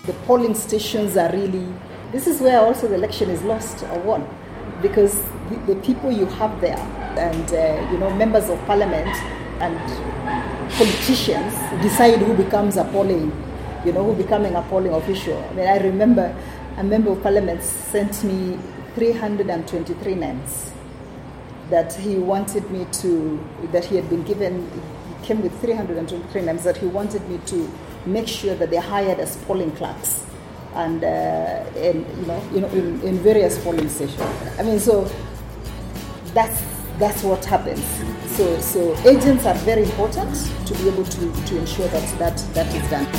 the polling stations are really, this is where also the election is lost or won, because the people you have there and members of parliament and politicians decide who becomes a polling official. I mean, I remember a member of parliament sent me 323 names that he wanted me to, that he had been given. He came with 323 names that he wanted me to make sure that they're hired as polling clerks and in various polling stations. I mean, so that's what happens. So agents are very important to be able to ensure that is done.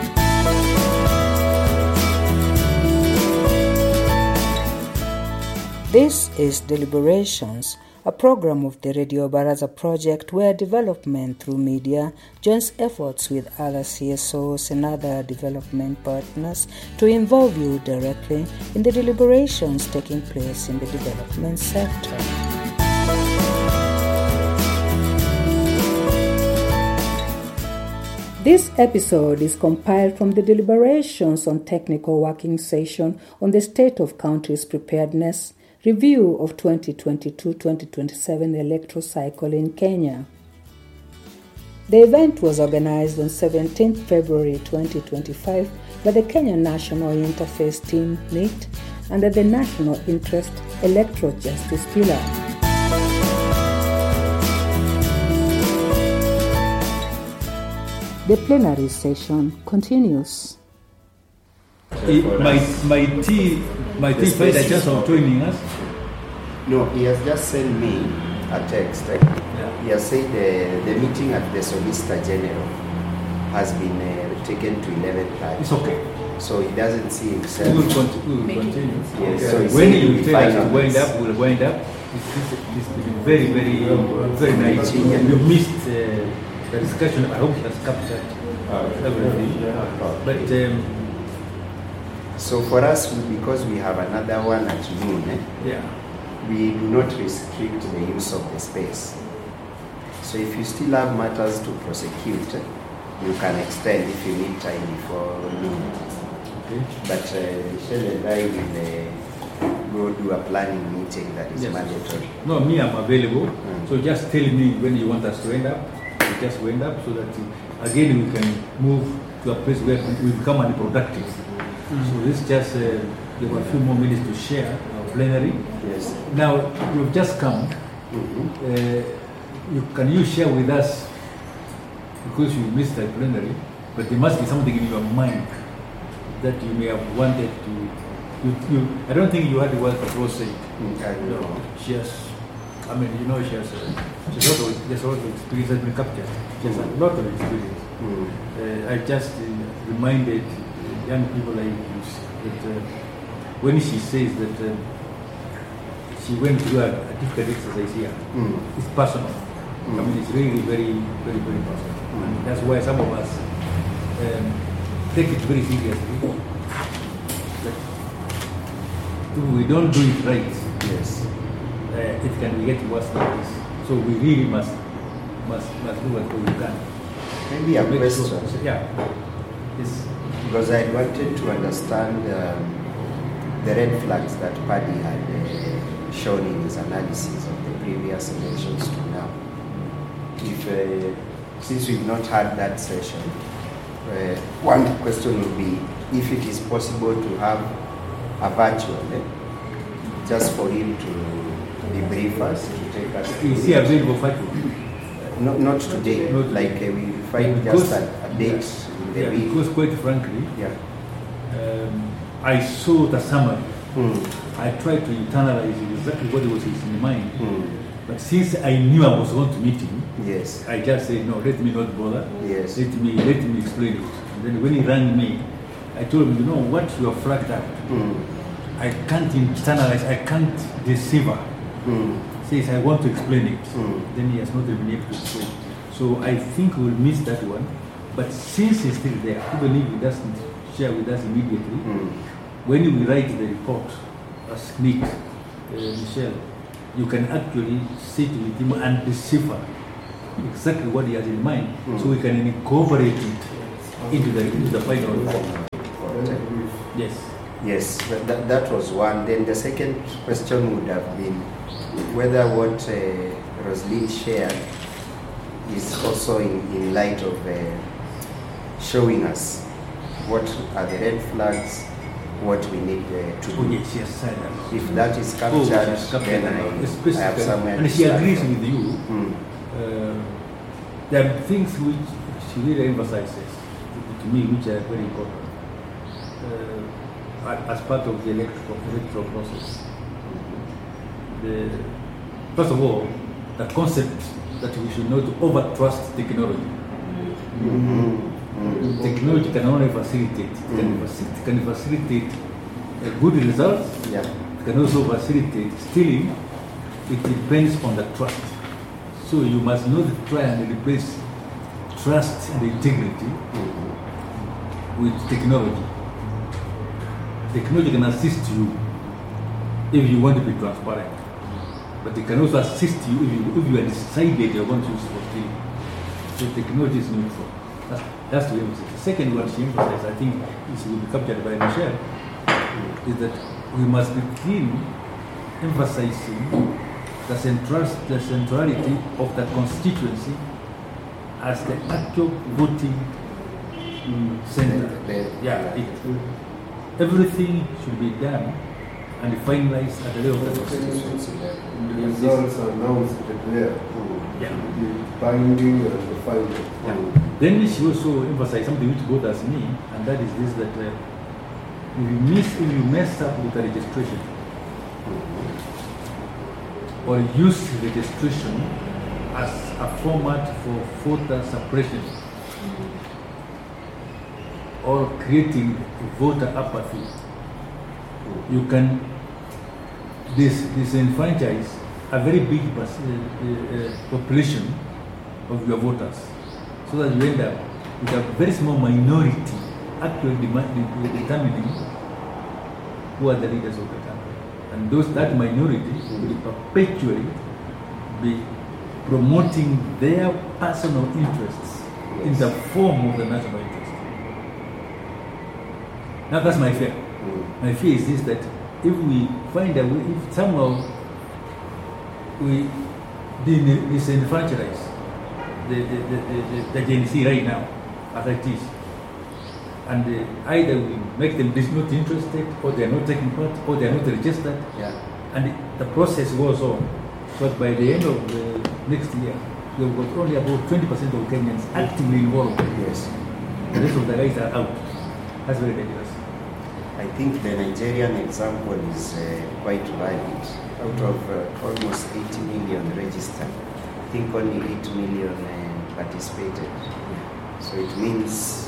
This is Deliberations, a program of the Radio Baraza project where development through media joins efforts with other CSOs and other development partners to involve you directly in the deliberations taking place in the development sector. This episode is compiled from the deliberations on technical working session on the state of country's preparedness, review of 2022-2027 electoral cycle in Kenya. The event was organized on 17 February 2025 by the Kenya National Interface Team NIT under the National Interest Electoral Justice Pillar. The plenary session continues. My team find a chance of joining us. No, he has just sent me a text. He has said the meeting at the Solicitor General has been taken to 11:30. It's okay. So he doesn't see himself. We will continue. Yes. Okay. So when you tell us to wind up, we'll wind up. It's been very, very, very nice. You missed the discussion. I hope it has captured everything. But so for us, because we have another one at noon, we do not restrict the use of the space. So if you still have matters to prosecute, you can extend if you need time before noon. Okay. But Michelle and I will go do a planning meeting that is mandatory. No, me, I'm available. So just tell me when you want us to end up. We just wind up so that again we can move to a place where we become unproductive. So this just there were a few more minutes to share our plenary. Yes. Now you've just come. Can you share with us, because you missed the plenary, but there must be something in your mind that you may have wanted to. I don't think you had the word control say. No, she has. I mean, she has a lot of experience has been captured. She has a lot of experience. I just reminded young people like you that when she says that she went through a difficult exercise here, it's personal. I mean, it's really very, very, very personal. And that's why some of us take it very seriously. But if we don't do it right, it can get worse than this. So we really must do what we can. Maybe a question. Sure. Yeah. Yes. Because I wanted to understand the red flags that Paddy had shown in his analysis of the previous elections to now. If since we've not had that session, one question would be if it is possible to have a virtual, just for him to debrief us, to take us. Is he available for you? Not today. Like we find just a date in the week. Because quite frankly, I saw the summary. I tried to internalize exactly what was in his mind. But since I knew I was going to meet him, I just said, no, let me not bother. Yes. Let me explain it. And then when he rang me, I told him, what you have flagged up, I can't internalize, I can't deceive her. Says, I want to explain it. Then he has not been able to explain it. So I think we'll miss that one. But since he's still there, even if he doesn't share with us immediately, when we write the report as Nick, Michelle, you can actually sit with him and decipher exactly what he has in mind, so we can incorporate it into the final report. Yes. Yes, that was one. Then the second question would have been whether what Roslyn shared is also in light of showing us what are the red flags, what we need to do. Yes, silence. If that is captured, then I have somewhere and to she start agrees from. with you. There are things which she really emphasizes to me, which are very important as part of the electoral process. First of all, the concept that we should not over-trust technology. Technology can only facilitate. It can facilitate good results. Yeah. It can also facilitate stealing. It depends on the trust. So you must not try and replace trust and integrity with technology. Technology can assist you if you want to be transparent, but it can also assist you if you are decided you want to use it for stealing. So technology is neutral. That's the emphasize. The second one she emphasized, I think this will be captured by Michelle, is that we must begin emphasizing the centrality of the constituency as the actual voting center. Everything should be done and finalized at the level of the constituency. The results are announced there. Binding and final. Then she also emphasized something which bothers me, and that is this: that if you mess up with the registration, or use registration as a format for voter suppression, or creating voter apathy, you can disenfranchise a very big population of your voters, so that you end up with a very small minority actually determining who are the leaders of the country. And that minority will perpetually be promoting their personal interests in the form of the national interest. Now that's my fear. My fear is this, that if we find a way, if somehow we disenfranchise the Gen Z right now, as it is, and either we make them not interested, or they are not taking part, or they are not registered, and the process goes on. But by the end of next year, we have got only about 20% of Kenyans actively involved. Yes. The rest of the guys are out. That's very dangerous. I think the Nigerian example is quite valid. Out of almost 80 million registered, I think only 8 million participated. So it means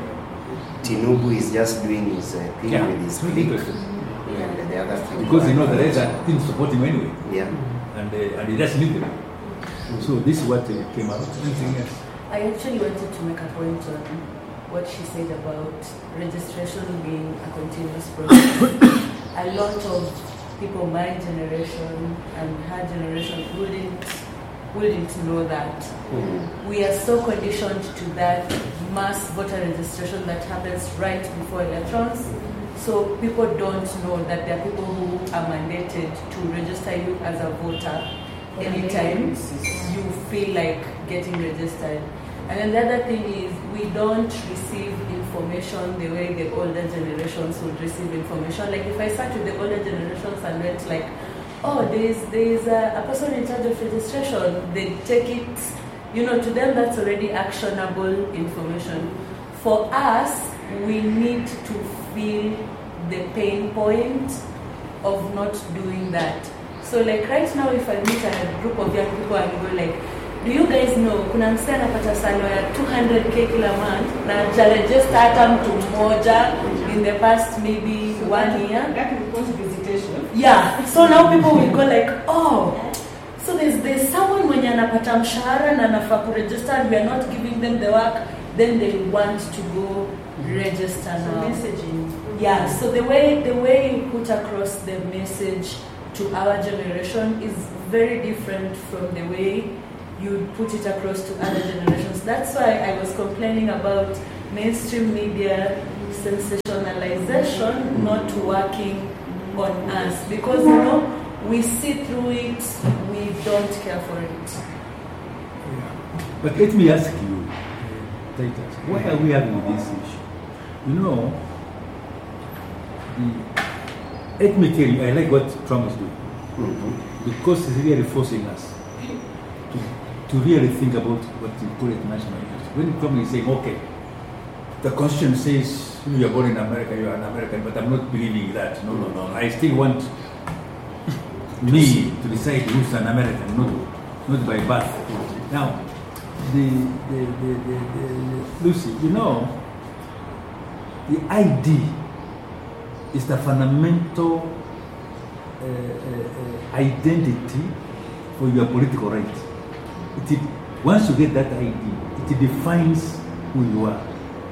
Tinubu is just doing his thing with his clique, and the other thing. Because the rest didn't support him anyway. Yeah. And he just need them. So this is what came out. Anything else? I actually wanted to make a point on what she said about registration being a continuous process. A lot of people my generation and her generation wouldn't know that. We are so conditioned to that mass voter registration that happens right before elections. So people don't know that there are people who are mandated to register you as a voter anytime you feel like getting registered. And then the other thing is, we don't receive information the way the older generations would receive information. Like if I sat with the older generations and went like, oh, there's a person in charge of registration, they take it, to them that's already actionable information. For us, we need to feel the pain point of not doing that. So like right now, if I meet a group of young people and go like, do you guys know kuna msee anapata salary ya 200k kila month na hajaregister hata mtu mmoja in the past maybe 1 year? That will cause visitation. Yeah. So now people will go like, oh, so there's someone mwenye anapata mshahara na anafaa kuregister and we are not giving them the work, then they want to go register now. Messaging. Yeah. So the way you put across the message to our generation is very different from the way you put it across to other generations. That's why I was complaining about mainstream media sensationalization not working on us, because we see through it, we don't care for it. But let me ask you, Titus, why are we having this issue? Let me tell you, I like what Trump is doing. Because it's really forcing us to really think about what you call it national interest. When Trump is saying, okay, the Constitution says you are born in America, you are an American, but I'm not believing that. No. I still want me to decide who's an American, not by birth. Now, Lucy, the ID is the fundamental identity for your political right. Once you get that ID, it defines who you are.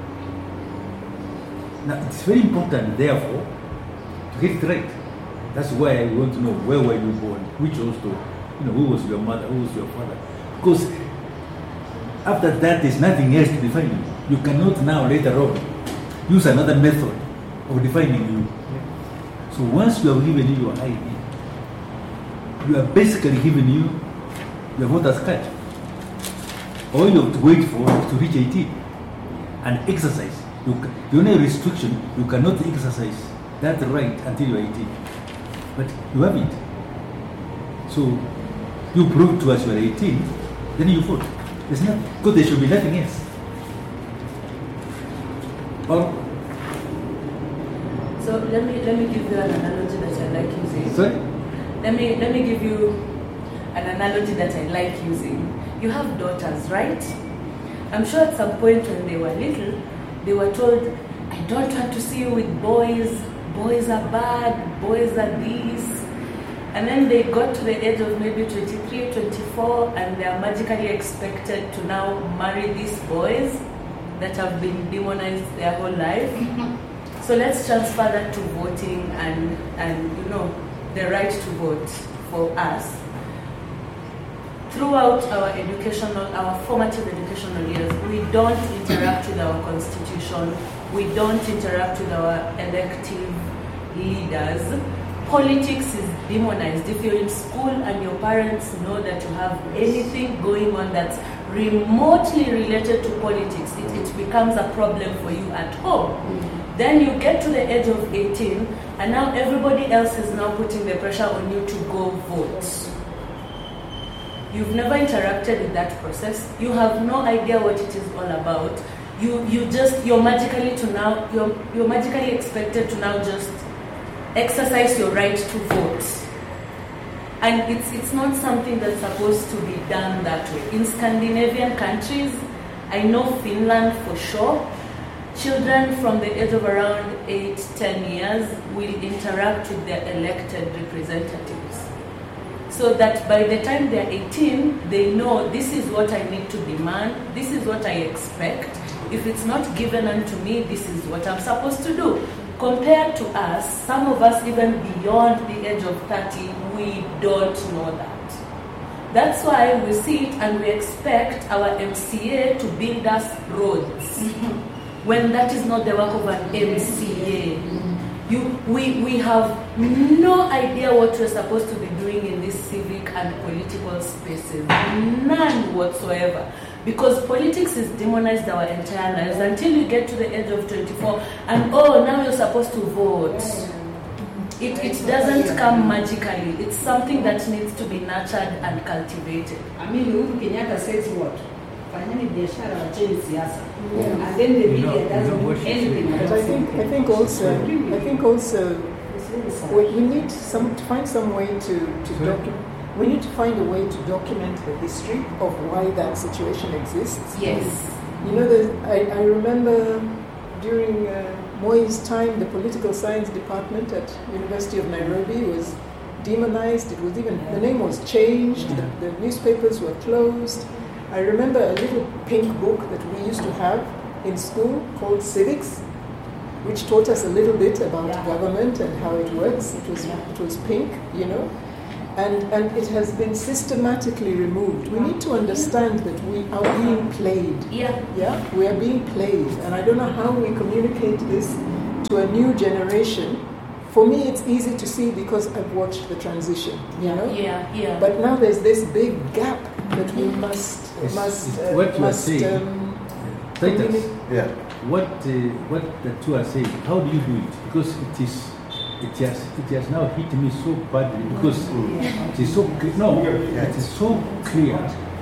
Now, it's very important, therefore, to get it right. That's why I want to know, where were you born? Which hostel? Who was your mother? Who was your father? Because after that, there's nothing else to define you. You cannot now, later on, use another method of defining you. So once you have given you your ID, you are basically giving you your voter's card. All you have to wait for is to reach 18 and exercise. The only restriction, you cannot exercise that right until you are 18. But you have it. So you prove to us you are 18, then you vote. There's nothing, because there should be nothing else. Well, so let me give you an analogy that I like using. Sorry? Let me give you an analogy that I like using. You have daughters, right? I'm sure at some point when they were little, they were told, I don't want to see you with boys. Boys are bad. Boys are this. And then they got to the age of maybe 23, 24, and they are magically expected to now marry these boys that have been demonized their whole life. So let's transfer that to voting and the right to vote for us. Throughout our formative educational years, we don't interact with our constitution, we don't interact with our elective leaders. Politics is demonized. If you're in school and your parents know that you have anything going on that's remotely related to politics, it becomes a problem for you at home. Then you get to the age of 18, and now everybody else is now putting the pressure on you to go vote. You've never interacted with that process. You have no idea what it is all about. You're magically expected to now just exercise your right to vote. And it's not something that's supposed to be done that way. In Scandinavian countries, I know Finland for sure, children from the age of around 8-10 years will interact with their elected representatives. So that by the time they're 18, they know this is what I need to demand, this is what I expect. If it's not given unto me, this is what I'm supposed to do. Compared to us, some of us even beyond the age of 30, we don't know that. That's why we see it and we expect our MCA to build us roads, when that is not the work of an MCA. We have no idea what we're supposed to be doing in these civic and political spaces, none whatsoever. Because politics is demonized our entire lives until you get to the age of 24 and now you're supposed to vote. It doesn't come magically. It's something that needs to be nurtured and cultivated. I mean, Uhuru Kenyatta says what? And then the media doesn't do anything. But I think also we need to find some way to document. We need to find a way to document the history of why that situation exists. Yes. I remember during Moi's time, the political science department at University of Nairobi was demonized. It was even, the name was changed, the newspapers were closed. I remember a little pink book that we used to have in school called Civics, which taught us a little bit about government and how it works. It was pink, And it has been systematically removed. We need to understand that we are being played. Yeah. We are being played. And I don't know how we communicate this to a new generation. For me, it's easy to see because I've watched the transition, you know? Yeah. But now there's this big gap that we must what you are saying, communicate. Yeah. what the two are saying, how do you do it? Because it has now hit me so badly because it is so it is so clear.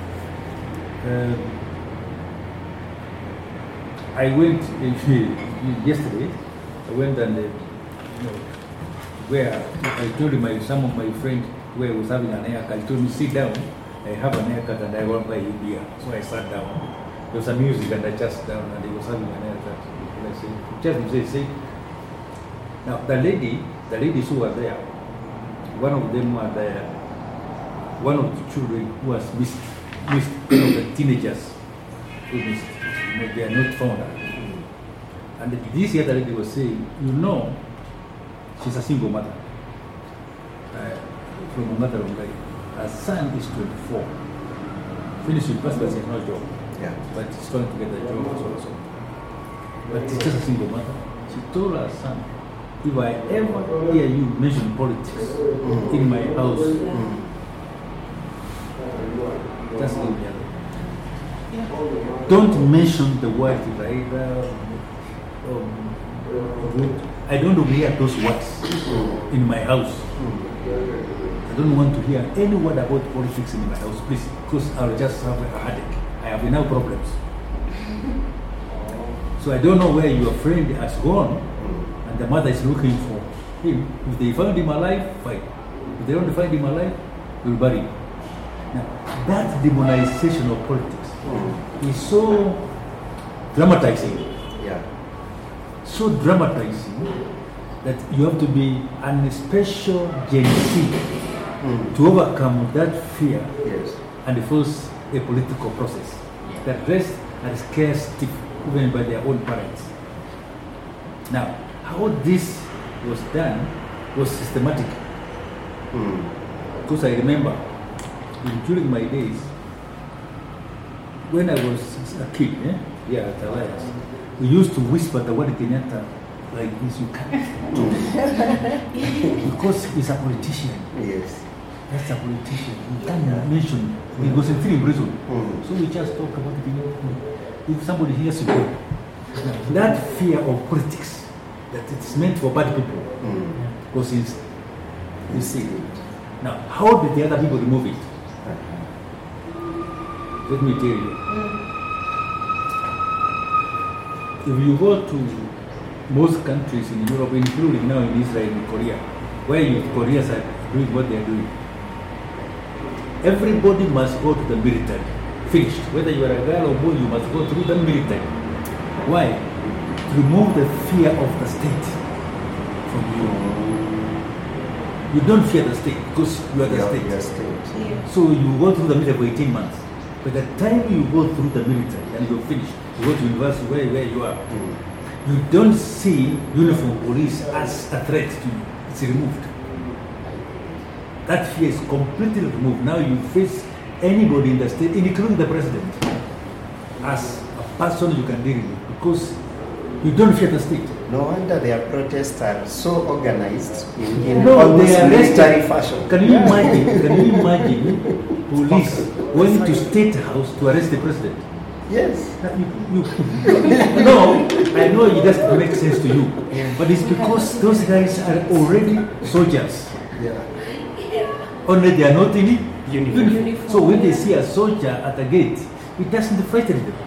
I went yesterday. I went and where I told some of my friends where I was having an haircut. I told me, sit down. I have an haircut and I want to buy you beer. So I sat down. There was some music and I just sat down and he was having an haircut. And I said, say. Now the ladies who were there, one of them were there. One of the children who was missed, one of the teenagers who missed. They are not found. And this other lady was saying, she's a single mother from a mother of God. Her son is 24. Finished university, but he has no job. Yeah. But he's trying to get a job also. But she's just a single mother. She told her son, if I ever hear you mention politics in my house, just leave me alone. Don't mention the word either. I don't want to hear those words in my house. I don't want to hear any word about politics in my house, please, because I'll just have a headache. I have enough problems. So I don't know where your friend has gone, and the mother is looking for him. If they find him alive, fine. If they don't find him alive, we'll bury him. Now, that demonization of politics is so dramatizing. Yeah. So dramatizing that you have to be a special Gen Z to overcome that fear and force a political process that rests and scares stiff even by their own parents. Now, how this was done was systematic. Because I remember during my days, when I was a kid, at Alliance, we used to whisper the word Kenyatta like this, you can't do it. Because he's a politician. Yes. That's a politician. You can't mention, he was in prison. So we just talk about it. If somebody hears you, that fear of politics, that it's meant for bad people, was instilled. Now, how did the other people remove it? Let me tell you. If you go to most countries in Europe, including now in Israel and Korea, where Koreans are doing what they are doing, everybody must go to the military. Finished. Whether you are a girl or boy, you must go through the military. Why? To remove the fear of the state from you. You don't fear the state because you are the state. So you go through the military for 18 months. By the time you go through the military and you're finished, you go to university where you are, you don't see uniform police as a threat to you. It's removed. That fear is completely removed. Now you face anybody in the state, including the president, as a person you can deal with because you don't fear the state. No wonder their protests are so organized in almost military fashion. Can you imagine police going to State House to arrest the president? Yes. No, I know it doesn't make sense to you, but it's because those guys are already soldiers. Only they are not in uniform. So when they see a soldier at the gate, it doesn't frighten them.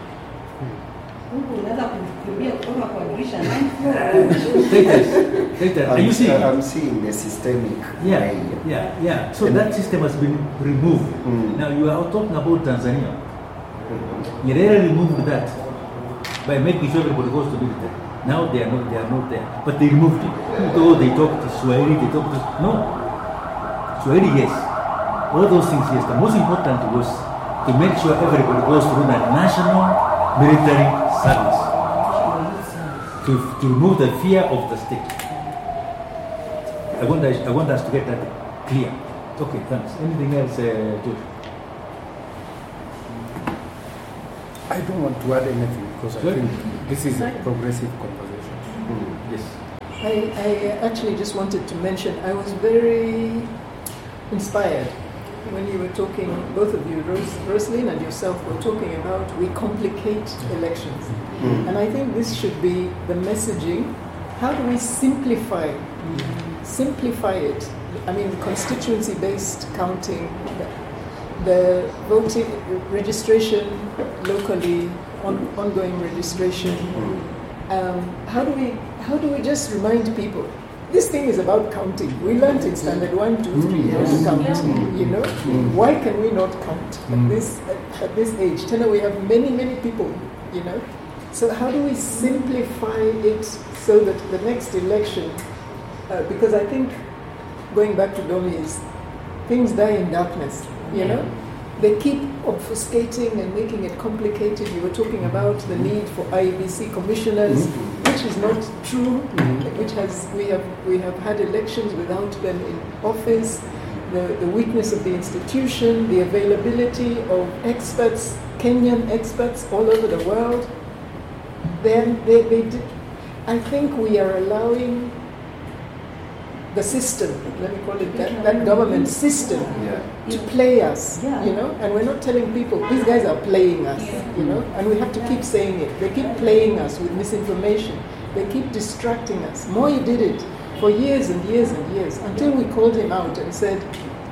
Are you seeing? I'm seeing the systemic Yeah. So that system has been removed. Now you are talking about Tanzania. You really removed that by making sure everybody goes to military. Now they are not there. But they removed it. Though they talk to Swahili, Swahili, yes. All those things, yes. The most important was to make sure everybody goes through the national military service. To remove the fear of the state. I want us to get that clear. Okay, thanks. Anything else, Josh? I don't want to add anything because I Sure. think this is a progressive conversation. Yes. I actually just wanted to mention, I was very inspired when you were talking, both of you, Roslyn and yourself, were talking about we complicate elections. And I think this should be the messaging. How do we simplify it? I mean, constituency-based counting, the voting registration locally, ongoing registration. How do we just remind people? This thing is about counting. We learned in standard 1, 2, 3 how to count. You know, why can we not count at this age? Tena, we have many people. You know, so how do we simplify it so that the next election? Because I think going back to Domi's, things die in darkness. You know, they keep obfuscating and making it complicated. You were talking about the need for IEBC commissioners, which is not true. We have had elections without them in office. The weakness of the institution, the availability of experts, Kenyan experts all over the world. Then they did. I think we are allowing the system, let me call it that government system, to play us, you know, and we're not telling people, these guys are playing us, you know, and we have to keep saying it. They keep playing us with misinformation. They keep distracting us. Moi did it for years and years and years, until we called him out and said,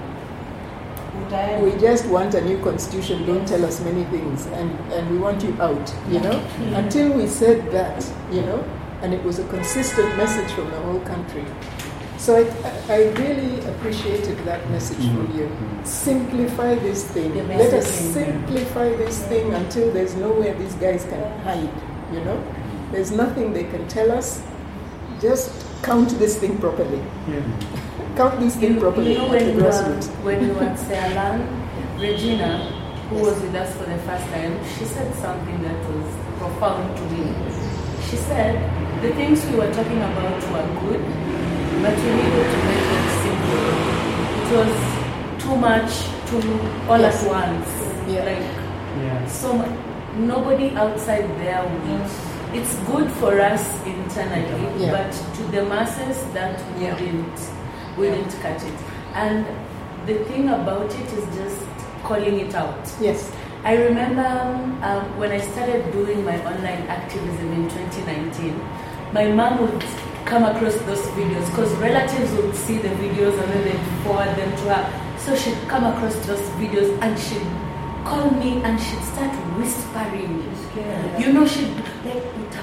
we just want a new constitution, don't tell us many things, and we want you out, you know, until we said that, you know, and it was a consistent message from the whole country. So I really appreciated that message from you. Simplify this thing. Let us simplify this thing until there's nowhere these guys can hide, you know. There's nothing they can tell us. Just count this thing properly. Count this thing properly. You know, when we were at Sealand, Regina, who was with us for the first time, she said something that was profound to me. She said, the things we were talking about were good, but we needed to make it simple. It was too much, all at once. So much. Nobody outside there would. It's good for us internally, but to the masses that we didn't cut it. And the thing about it is just calling it out. Yes. I remember when I started doing my online activism in 2019, my mom would come across those videos because relatives would see the videos and then they'd forward them to her. So she'd come across those videos and she'd call me and she'd start whispering. You know, she'd like,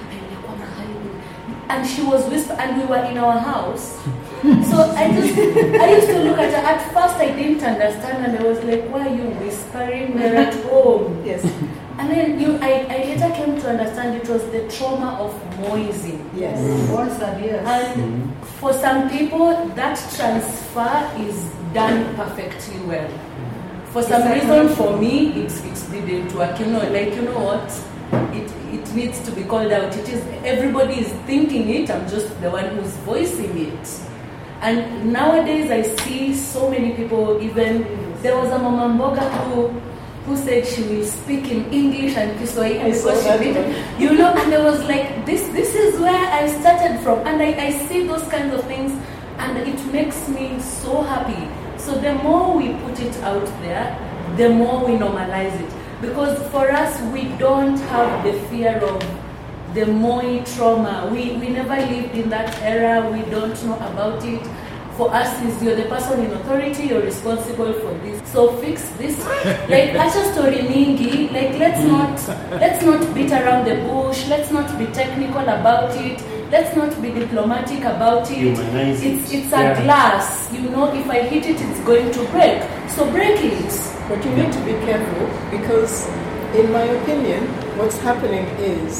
and she was whispering, and we were in our house. So I used to look at her. At first I didn't understand and I was like, why are you whispering? We're at home. Yes. And then I later came to understand it was the trauma of Moising. Yes. And for some people, that transfer is done perfectly well. For some reason, for me, it didn't work. You know, like, you know what? It needs to be called out. It is, everybody is thinking it. I'm just the one who's voicing it. And nowadays, I see so many people. Even there was a Mama Mboga who said she will speak in English and Kiswahili because she didn't, you know, and I was like, this is where I started from, and I see those kinds of things, and it makes me so happy. So the more we put it out there, the more we normalize it, because for us, we don't have the fear of the Moi trauma. We never lived in that era. We don't know about it. For us, is you're the person in authority, you're responsible for this. So fix this. Like, acha story mingi. Like, let's not beat around the bush. Let's not be technical about it. Let's not be diplomatic about it. It's a glass. You know, if I hit it, it's going to break. So break it. But you need to be careful because, in my opinion, what's happening is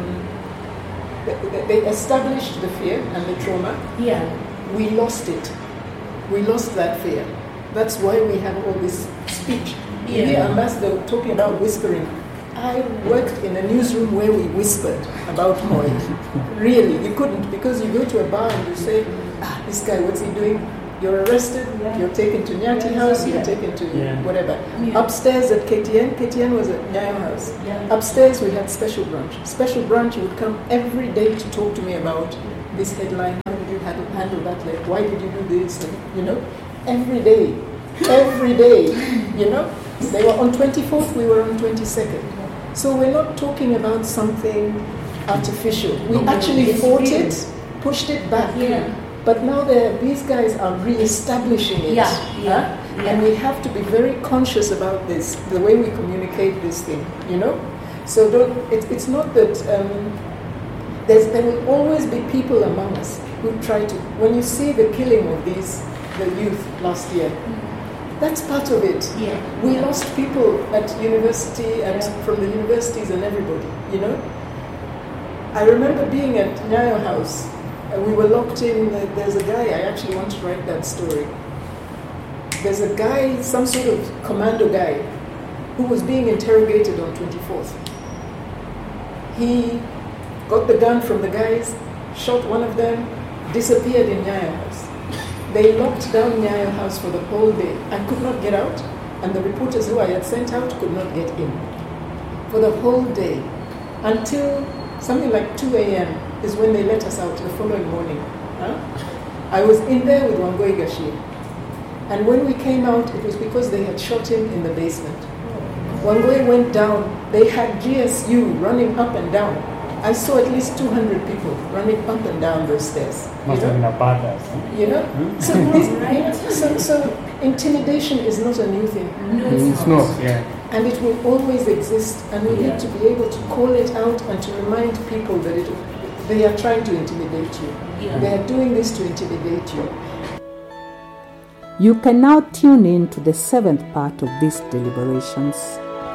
they established the fear and the trauma. Yeah. We lost it. We lost that fear. That's why we have all this speech. You hear Ambassador talking about whispering. I worked in a newsroom where we whispered about Moi. Really, you couldn't, because you go to a bar and you say, this guy, what's he doing? You're arrested, you're taken to Nyati House, you're taken to whatever. Upstairs at KTN was at Nyayo House. Upstairs we had special branch. Special branch would come every day to talk to me about this headline. How did you handle that? Like, why did you do this? And, every day, They were on 24th, we were on 22nd. So we're not talking about something artificial. We actually fought it, pushed it back. But now these guys are re-establishing it. And we have to be very conscious about this, the way we communicate this thing, So it's not that there will always be people among us who try to, when you see the killing of the youth last year, that's part of it. We lost people at university and from the universities and everybody, I remember being at Nyayo House. We were locked in. There's a guy, I actually want to write that story. There's a guy, some sort of commando guy, who was being interrogated on 24th. He got the gun from the guys, shot one of them, disappeared in Nyayo House. They locked down Nyayo House for the whole day. I could not get out, and the reporters who I had sent out could not get in. For the whole day, until something like 2 a.m. is when they let us out the following morning. I was in there with Wangoi Gashie. And when we came out, it was because they had shot him in the basement. Wangoi went down. They had GSU running up and down. I saw at least 200 people running up and down those stairs. Must have been a badass. So intimidation is not a new thing. It's not. And it will always exist, and we need to be able to call it out and to remind people that they are trying to intimidate you. They are doing this to intimidate you. You can now tune in to the 7th part of these deliberations.